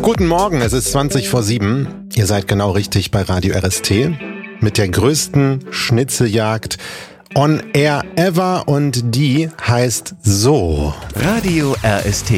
Guten Morgen, es ist 7:20. Ihr seid genau richtig bei Radio RST mit der größten Schnitzeljagd on air ever und die heißt so. Radio RST.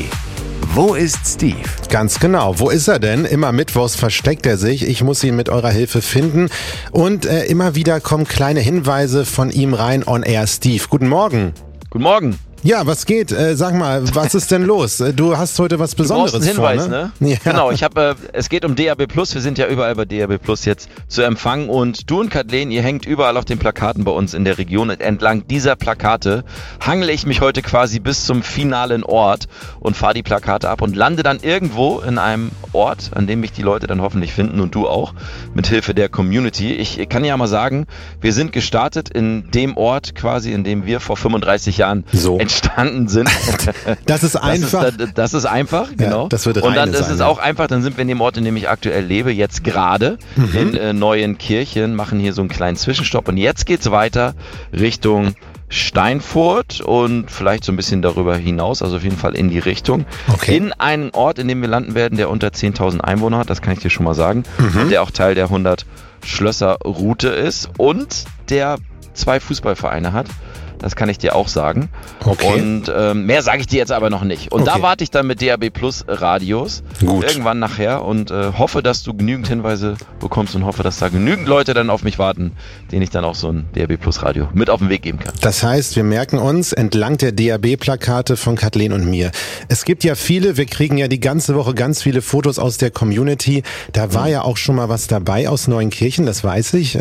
Wo ist Steve? Ganz genau. Wo ist er denn? Immer mittwochs versteckt er sich. Ich muss ihn mit eurer Hilfe finden. Und immer wieder kommen kleine Hinweise von ihm rein on air. Steve, guten Morgen. Guten Morgen. Ja, was geht? Sag mal, was ist denn los? Du hast heute was Besonderes Du brauchst einen Hinweis, vor, ne? Ja. Genau, es geht um DAB+. Wir sind ja überall bei DAB+ jetzt zu empfangen und du und Kathleen, ihr hängt überall auf den Plakaten bei uns in der Region. Und entlang dieser Plakate hangle ich mich heute quasi bis zum finalen Ort und fahre die Plakate ab und lande dann irgendwo in einem Ort, an dem mich die Leute dann hoffentlich finden und du auch, mit Hilfe der Community. Ich kann ja mal sagen, wir sind gestartet in dem Ort quasi, in dem wir vor 35 Jahren entstanden sind. Das ist einfach. Das ist einfach, genau. Ja, das wird und dann reine ist sein, es ja. auch einfach, dann sind wir in dem Ort, in dem ich aktuell lebe, jetzt gerade in Neuenkirchen, machen hier so einen kleinen Zwischenstopp und jetzt geht's weiter Richtung Steinfurt und vielleicht so ein bisschen darüber hinaus, also auf jeden Fall in die Richtung. Okay. In einen Ort, in dem wir landen werden, der unter 10.000 Einwohner hat, das kann ich dir schon mal sagen, und der auch Teil der 100 Schlösser Route ist und der 2 Fußballvereine hat. Das kann ich dir auch sagen. Okay. Und mehr sage ich dir jetzt aber noch nicht. Und da warte ich dann mit DAB+ Radios irgendwann nachher und hoffe, dass du genügend Hinweise bekommst und hoffe, dass da genügend Leute dann auf mich warten, denen ich dann auch so ein DAB+ Radio mit auf den Weg geben kann. Das heißt, wir merken uns entlang der DAB-Plakate von Kathleen und mir. Es gibt ja viele, wir kriegen ja die ganze Woche ganz viele Fotos aus der Community. Da war ja auch schon mal was dabei aus Neuenkirchen, das weiß ich.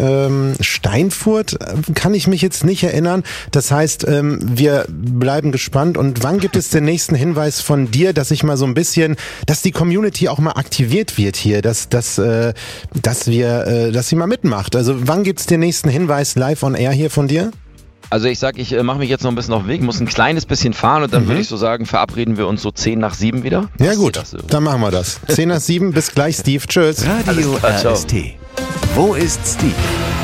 Steinfurt kann ich mich jetzt nicht erinnern. Das heißt, wir bleiben gespannt. Und wann gibt es den nächsten Hinweis von dir, dass ich mal so ein bisschen, dass die Community auch mal aktiviert wird hier, dass sie mal mitmacht? Also wann gibt's den nächsten Hinweis live on air hier von dir? Also ich mache mich jetzt noch ein bisschen auf den Weg, muss ein kleines bisschen fahren und dann würde ich so sagen, verabreden wir uns so 6:50 wieder. Ja gut, dann machen wir das. 6:50, bis gleich Steve, tschüss. Radio klar, ciao. RST. Wo ist Steve?